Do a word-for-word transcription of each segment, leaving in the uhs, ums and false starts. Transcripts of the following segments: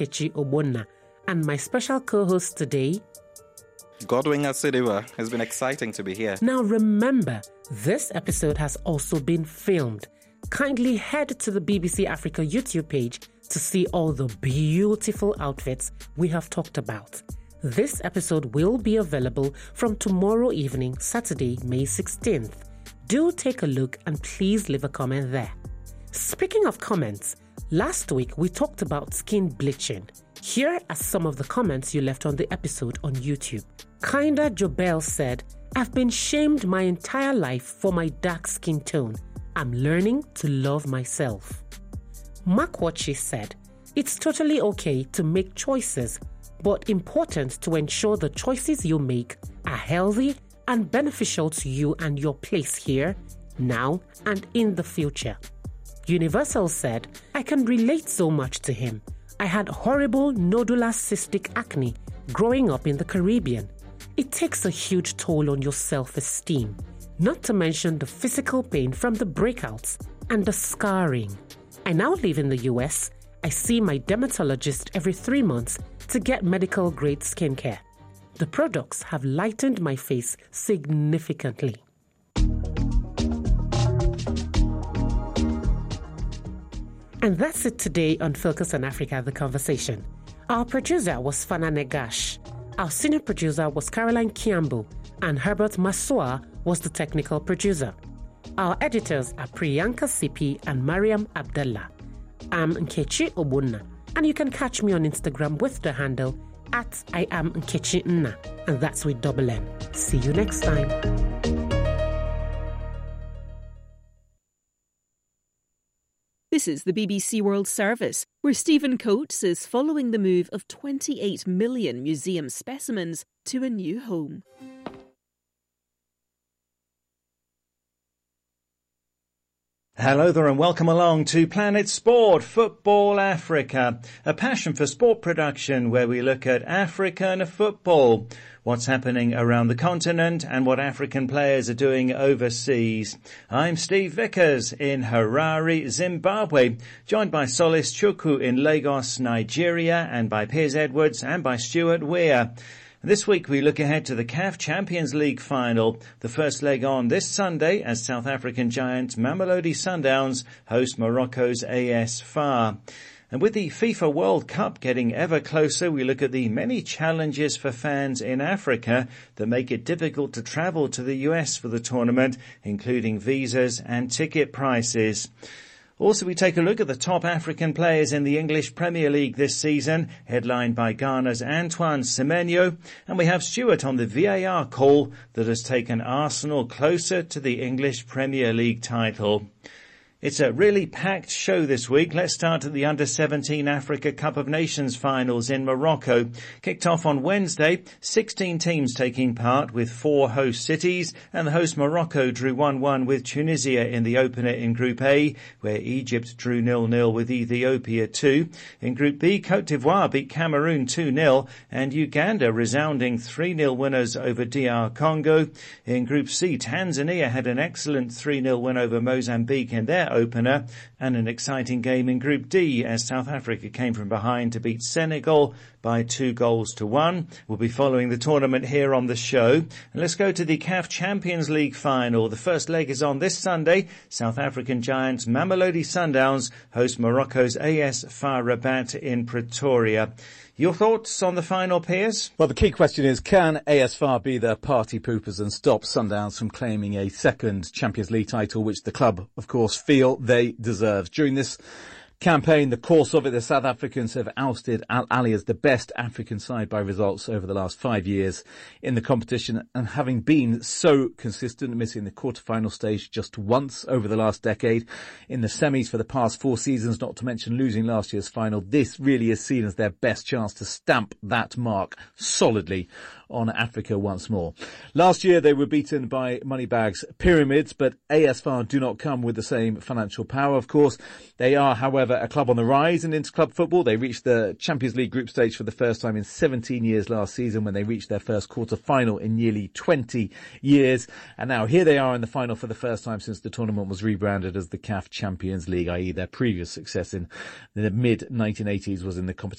Nkechi Ogbonna, and my special co-host today, Godwin Asidiwa. It's been exciting to be here. Now remember, this episode has also been filmed. Kindly head to the B B C Africa YouTube page to see all the beautiful outfits we have talked about. This episode will be available from tomorrow evening, Saturday, May sixteenth. Do take a look and please leave a comment there. Speaking of comments, last week we talked about skin bleaching. Here are some of the comments you left on the episode on YouTube. Kinda Jobel said, I've been shamed my entire life for my dark skin tone. I'm learning to love myself. Makwachi said, it's totally okay to make choices, but important to ensure the choices you make are healthy and beneficial to you and your place here, now, and in the future. Universal said, I can relate so much to him. I had horrible nodular cystic acne growing up in the Caribbean. It takes a huge toll on your self-esteem, not to mention the physical pain from the breakouts and the scarring. I now live in the U S. I see my dermatologist every three months to get medical-grade skincare. The products have lightened my face significantly. And that's it today on Focus on Africa, The Conversation. Our producer was Fana Negash. Our senior producer was Caroline Kiambu, and Herbert Masua was the technical producer. Our editors are Priyanka Sipi and Mariam Abdallah. I'm Nkechi Ogbonna, and you can catch me on Instagram with the handle at I am Nkechi Nna, and that's with double N. See you next time. This is the B B C World Service, where Stephen Coates is following the move of twenty-eight million museum specimens to a new home. Hello there and welcome along to Planet Sport Football Africa, a passion for sport production where we look at African football, what's happening around the continent and what African players are doing overseas. I'm Steve Vickers in Harare, Zimbabwe, joined by Solis Chukwu in Lagos, Nigeria, and by Piers Edwards and by Stuart Weir. This week we look ahead to the C A F Champions League final, the first leg on this Sunday as South African giant Mamelodi Sundowns host Morocco's A S F A R. And with the FIFA World Cup getting ever closer, we look at the many challenges for fans in Africa that make it difficult to travel to the U S for the tournament, including visas and ticket prices. Also, we take a look at the top African players in the English Premier League this season, headlined by Ghana's Antoine Semenyo, and we have Stuart on the V A R call that has taken Arsenal closer to the English Premier League title. It's a really packed show this week. Let's start at the under seventeen Africa Cup of Nations finals in Morocco. Kicked off on Wednesday, sixteen teams taking part with four host cities, and the host Morocco drew one one with Tunisia in the opener in Group A, where Egypt drew nil nil with Ethiopia two. In Group B, Cote d'Ivoire beat Cameroon two nil, and Uganda resounding three nil winners over D R Congo. In Group C, Tanzania had an excellent three nil win over Mozambique in their opener, and an exciting game in Group D as South Africa came from behind to beat Senegal by two goals to one. We'll be following the tournament here on the show. And let's go to the C A F Champions League final. The first leg is on this Sunday. South African giants Mamelodi Sundowns host Morocco's A S F A R Rabat in Pretoria. Your thoughts on the final, Piers? Well, the key question is, can A S F A R be the party poopers and stop Sundowns from claiming a second Champions League title, which the club, of course, feel they deserve? During this campaign, the course of it, the South Africans have ousted Al Ahly as the best African side by results over the last five years in the competition, and having been so consistent, missing the quarter-final stage just once over the last decade, in the semis for the past four seasons, not to mention losing last year's final, this really is seen as their best chance to stamp that mark solidly on Africa once more. Last year they were beaten by Moneybags Pyramids, but A S F A R do not come with the same financial power, of course. They are, however, a club on the rise in inter-club football. They reached the Champions League group stage for the first time in seventeen years last season, when they reached their first quarter-final in nearly twenty years. And now here they are in the final for the first time since the tournament was rebranded as the C A F Champions League, that is their previous success in the mid nineteen eighties was in the competition's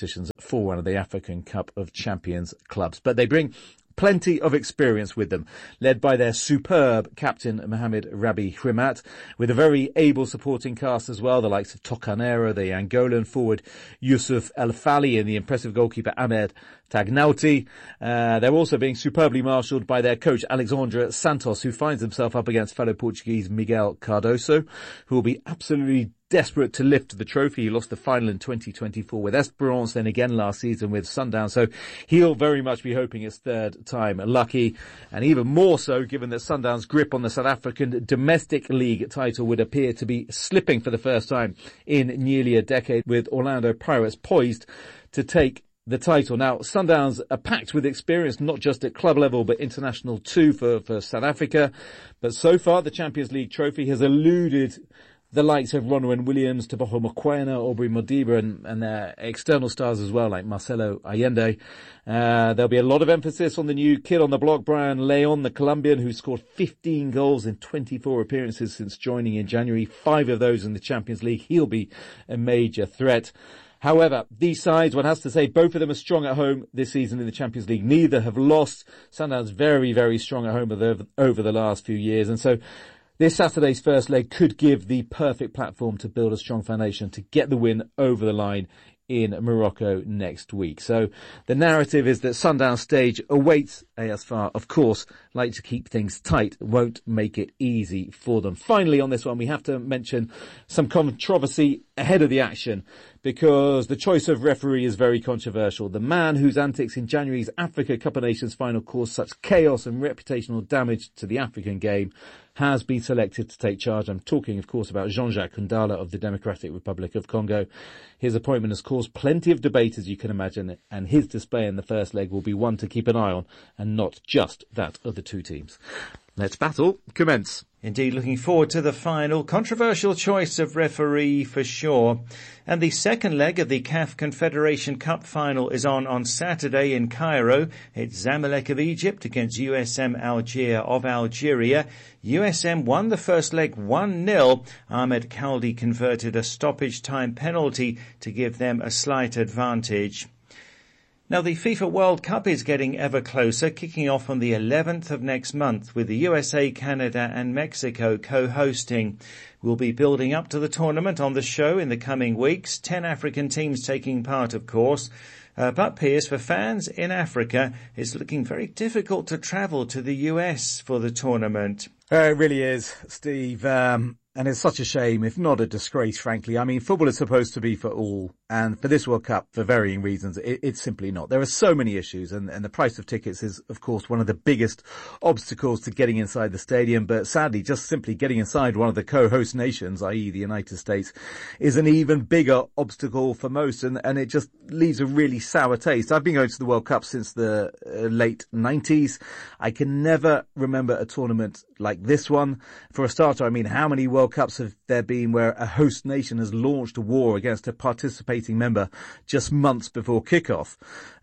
for one of the African Cup of Champions clubs. But they bring plenty of experience with them, led by their superb captain Mohamed Rabi Hrimat, with a very able supporting cast as well, the likes of Tocanera, the Angolan forward Yusuf El Fali, and the impressive goalkeeper Ahmed Tagnauti. Uh, they're also being superbly marshalled by their coach Alexandre Santos, who finds himself up against fellow Portuguese Miguel Cardoso, who will be absolutely desperate to lift the trophy. He lost the final in twenty twenty-four with Esperance, then again last season with Sundown. So he'll very much be hoping his third time lucky, and even more so given that Sundown's grip on the South African domestic league title would appear to be slipping for the first time in nearly a decade, with Orlando Pirates poised to take the title. Now, Sundowns are packed with experience, not just at club level, but international too for, for South Africa. But so far, the Champions League trophy has eluded the likes of Ronwen Williams, Teboho Mokoena, Aubrey Modiba, and, and their external stars as well, like Marcelo Allende. Uh, there'll be a lot of emphasis on the new kid on the block, Brian Leon, the Colombian, who scored fifteen goals in twenty-four appearances since joining in January, five of those in the Champions League. He'll be a major threat. However, these sides, one has to say, both of them are strong at home this season in the Champions League. Neither have lost. Sundowns very, very strong at home over, over the last few years. And so this Saturday's first leg could give the perfect platform to build a strong foundation to get the win over the line in Morocco next week. So the narrative is that Sundown stage awaits A S F A R. Of course, like to keep things tight, won't make it easy for them. Finally, on this one, we have to mention some controversy ahead of the action, because the choice of referee is very controversial. The man whose antics in January's Africa Cup of Nations final caused such chaos and reputational damage to the African game has been selected to take charge. I'm talking, of course, about Jean-Jacques Kundala of the Democratic Republic of Congo. His appointment has caused plenty of debate, as you can imagine, and his display in the first leg will be one to keep an eye on, and not just that of the two teams. Let's battle commence. Indeed, looking forward to the final. Controversial choice of referee for sure. And the second leg of the C A F Confederation Cup final is on on Saturday in Cairo. It's Zamalek of Egypt against U S M Algiers of Algeria. U S M won the first leg one nil. Ahmed Khaldi converted a stoppage time penalty to give them a slight advantage. Now, the FIFA World Cup is getting ever closer, kicking off on the eleventh of next month, with the U S A, Canada and Mexico co-hosting. We'll be building up to the tournament on the show in the coming weeks. Ten African teams taking part, of course. Uh, but, Piers, for fans in Africa, it's looking very difficult to travel to the U S for the tournament. Uh, it really is, Steve. Um, and it's such a shame, if not a disgrace, frankly. I mean, football is supposed to be for all. And for this World Cup, for varying reasons, it, it's simply not. There are so many issues, and, and the price of tickets is, of course, one of the biggest obstacles to getting inside the stadium. But sadly, just simply getting inside one of the co-host nations, that is the United States, is an even bigger obstacle for most, and, and it just leaves a really sour taste. I've been going to the World Cup since the uh, late nineties. I can never remember a tournament like this one. For a starter, I mean, how many World Cups have there been where a host nation has launched a war against a participating member just months before kickoff?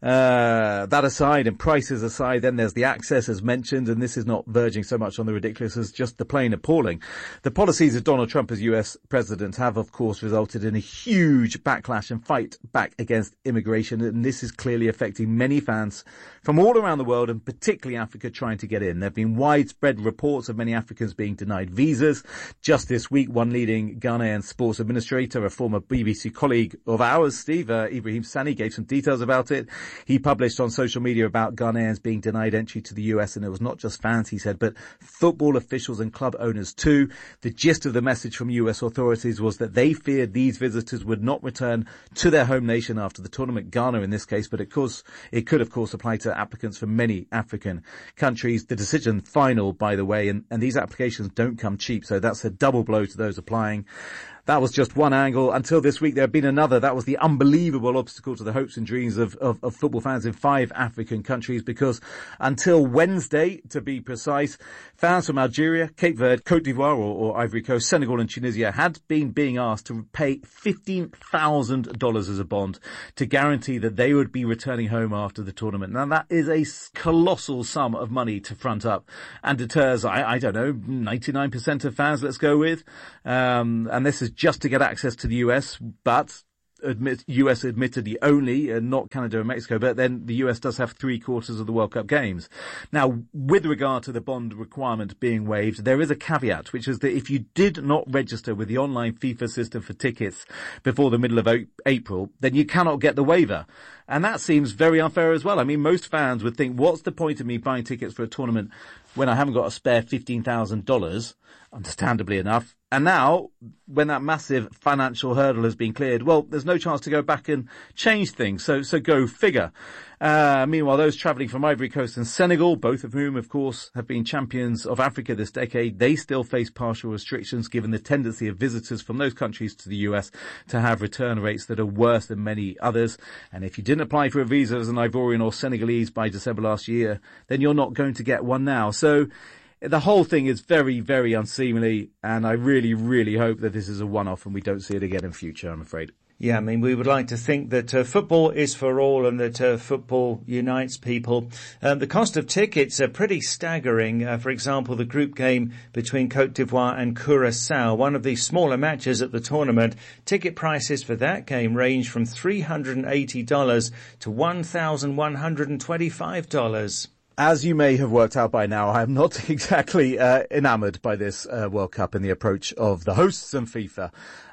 Uh, that aside, and prices aside, then there's the access, as mentioned, and this is not verging so much on the ridiculous as just the plain appalling. The policies of Donald Trump as U S president have, of course, resulted in a huge backlash and fight back against immigration, and this is clearly affecting many fans from all around the world, and particularly Africa, trying to get in. There have been widespread reports of many Africans being denied visas. Just this week, one leading Ghanaian sports administrator, a former B B C colleague of ours, Steve, uh, Ibrahim Sani, gave some details about it. He published on social media about Ghanaians being denied entry to the U S, and it was not just fans, he said, but football officials and club owners too. The gist of the message from U S authorities was that they feared these visitors would not return to their home nation after the tournament, Ghana in this case, but of course, it could of course apply to applicants from many African countries. The decision final, by the way, and, and these applications don't come cheap, so that's a double blow to those applying. That was just one angle. Until this week, there had been another. That was the unbelievable obstacle to the hopes and dreams of, of, of football fans in five African countries, because until Wednesday, to be precise, fans from Algeria, Cape Verde, Cote d'Ivoire or, or Ivory Coast, Senegal and Tunisia had been being asked to pay fifteen thousand dollars as a bond to guarantee that they would be returning home after the tournament. Now, that is a colossal sum of money to front up and deters, I, I don't know, ninety-nine percent of fans, let's go with. Um, and this is just to get access to the U S, but admit, U S admittedly only, and not Canada and Mexico, but then the U S does have three quarters of the World Cup games. Now, with regard to the bond requirement being waived, there is a caveat, which is that if you did not register with the online FIFA system for tickets before the middle of April, then you cannot get the waiver. And that seems very unfair as well. I mean, most fans would think, what's the point of me buying tickets for a tournament when I haven't got a spare fifteen thousand dollars, understandably enough. And now, when that massive financial hurdle has been cleared, well, there's no chance to go back and change things. So, so go figure. Uh, meanwhile, those travelling from Ivory Coast and Senegal, both of whom, of course, have been champions of Africa this decade, they still face partial restrictions given the tendency of visitors from those countries to the U S to have return rates that are worse than many others. And if you didn't apply for a visa as an Ivorian or Senegalese by December last year, then you're not going to get one now. So, the whole thing is very, very unseemly, and I really, really hope that this is a one-off and we don't see it again in future, I'm afraid. Yeah, I mean, we would like to think that uh, football is for all and that uh, football unites people. Um, the cost of tickets are pretty staggering. Uh, for example, the group game between Cote d'Ivoire and Curacao, one of the smaller matches at the tournament, ticket prices for that game range from three hundred eighty dollars to one thousand one hundred twenty-five dollars. As you may have worked out by now, I am not exactly uh, enamoured by this uh, World Cup and the approach of the hosts and FIFA.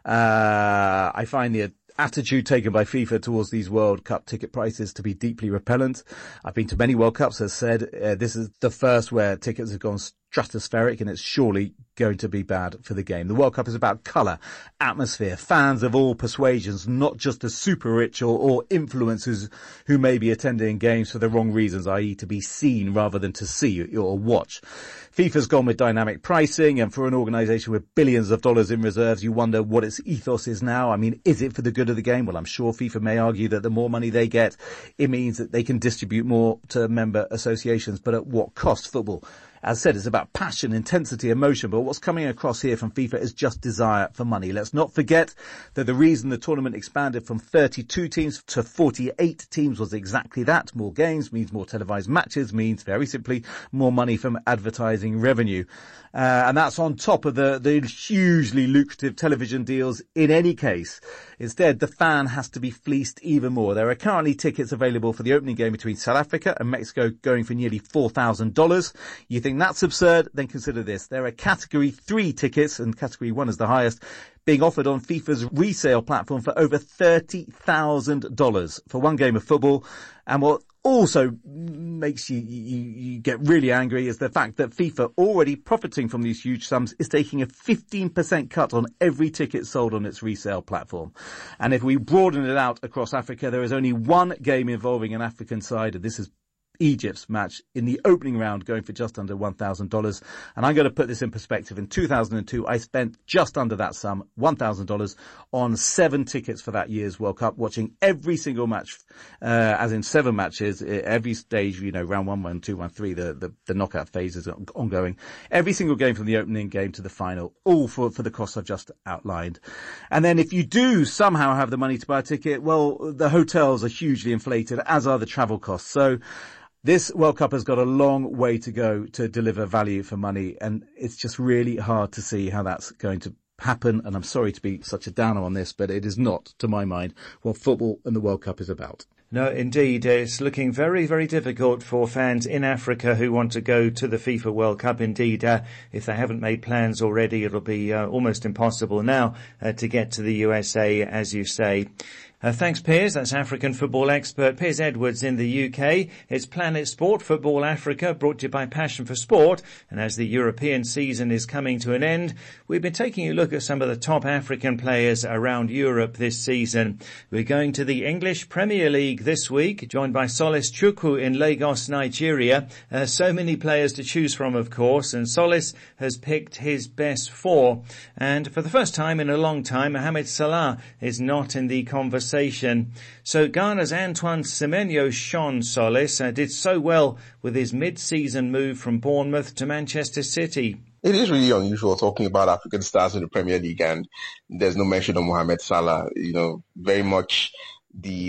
Uh, I find the attitude taken by FIFA towards these World Cup ticket prices to be deeply repellent. I've been to many World Cups, as said. Uh, this is the first where tickets have gone stratospheric, and it's surely going to be bad for the game. The World Cup is about colour, atmosphere, fans of all persuasions, not just the super rich or, or influencers who may be attending games for the wrong reasons, that is to be seen rather than to see or watch. FIFA's gone with dynamic pricing, and for an organisation with billions of dollars in reserves, you wonder what its ethos is now. I mean, is it for the good of the game? Well, I'm sure FIFA may argue that the more money they get, it means that they can distribute more to member associations, but at what cost? Football, as said, it's about passion, intensity, emotion, but what's coming across here from FIFA is just desire for money. Let's not forget that the reason the tournament expanded from thirty-two teams to forty-eight teams was exactly that. More games means more televised matches, means very simply more money from advertising revenue. Uh, and that's on top of the, the hugely lucrative television deals in any case. Instead, the fan has to be fleeced even more. There are currently tickets available for the opening game between South Africa and Mexico going for nearly four thousand dollars. You think that's absurd? Then consider this. There are category three tickets, and category one is the highest, being offered on FIFA's resale platform for over thirty thousand dollars for one game of football. And what also makes you, you, you get really angry is the fact that FIFA, already profiting from these huge sums, is taking a fifteen percent cut on every ticket sold on its resale platform. And if we broaden it out across Africa, there is only one game involving an African side, and this is Egypt's match in the opening round, going for just under one thousand dollars. And I'm going to put this in perspective. In two thousand two, I spent just under that sum, one thousand dollars, on seven tickets for that year's World Cup, watching every single match, uh, as in seven matches, every stage, you know, round one, one, two, one, three, the, the, the knockout phase is ongoing. Every single game from the opening game to the final, all for, for the costs I've just outlined. And then if you do somehow have the money to buy a ticket, well, the hotels are hugely inflated, as are the travel costs. So this World Cup has got a long way to go to deliver value for money, and it's just really hard to see how that's going to happen. And I'm sorry to be such a downer on this, but it is not, to my mind, what football and the World Cup is about. No, indeed. It's looking very, very difficult for fans in Africa who want to go to the FIFA World Cup. Indeed, uh, if they haven't made plans already, it'll be uh, almost impossible now uh, to get to the U S A, as you say. Uh, thanks, Piers. That's African football expert Piers Edwards in the U K. It's Planet Sport Football Africa, brought to you by Passion for Sport. And as the European season is coming to an end, we've been taking a look at some of the top African players around Europe this season. We're going to the English Premier League this week, joined by Solis Chukwu in Lagos, Nigeria. Uh, so many players to choose from, of course, and Solis has picked his best four. And for the first time in a long time, Mohamed Salah is not in the conversation. So Ghana's Antoine Semenyo shone, Solis, uh, did so well with his mid-season move from Bournemouth to Manchester City. It is really unusual talking about African stars in the Premier League, and there's no mention of Mohamed Salah. You know, very much the